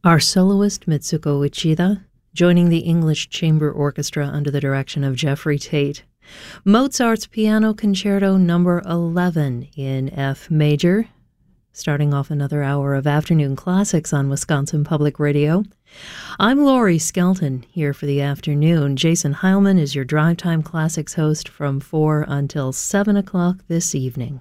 Our soloist Mitsuko Uchida, joining the English Chamber Orchestra under the direction of Jeffrey Tate. Mozart's Piano Concerto No. 11 in F major, starting off another hour of afternoon classics on Wisconsin Public Radio. I'm Laurie Skelton, here for the afternoon. Jason Heilman is your Drive Time Classics host from 4 until 7 o'clock this evening.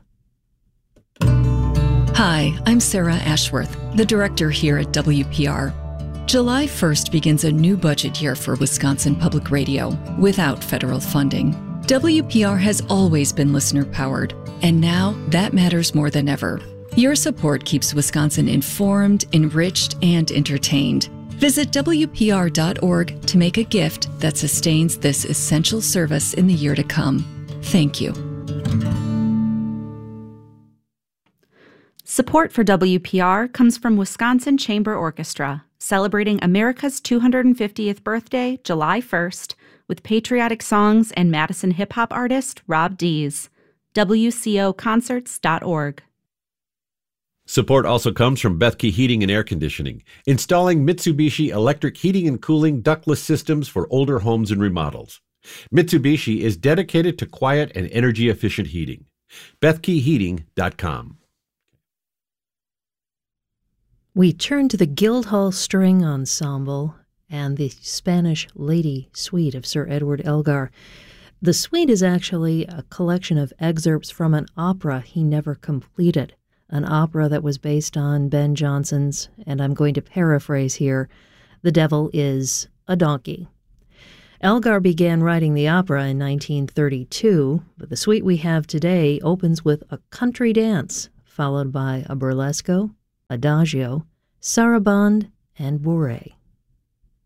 Hi, I'm Sarah Ashworth, the director here at WPR. July 1st begins a new budget year for Wisconsin Public Radio without federal funding. WPR has always been listener-powered, and now that matters more than ever. Your support keeps Wisconsin informed, enriched, and entertained. Visit WPR.org to make a gift that sustains this essential service in the year to come. Thank you. Support for WPR comes from Wisconsin Chamber Orchestra, celebrating America's 250th birthday, July 1st, with patriotic songs and Madison hip-hop artist Rob Dees. WCOconcerts.org. Support also comes from Bethke Heating and Air Conditioning, installing Mitsubishi electric heating and cooling ductless systems for older homes and remodels. Mitsubishi is dedicated to quiet and energy-efficient heating. BethkeHeating.com. We turn to the Guildhall String Ensemble and the Spanish Lady Suite of Sir Edward Elgar. The suite is actually a collection of excerpts from an opera he never completed, an opera that was based on Ben Jonson's, and I'm going to paraphrase here, The Devil is a Donkey. Elgar began writing the opera in 1932, but the suite we have today opens with a country dance, followed by a burlesco, adagio, sarabande, and bourrée.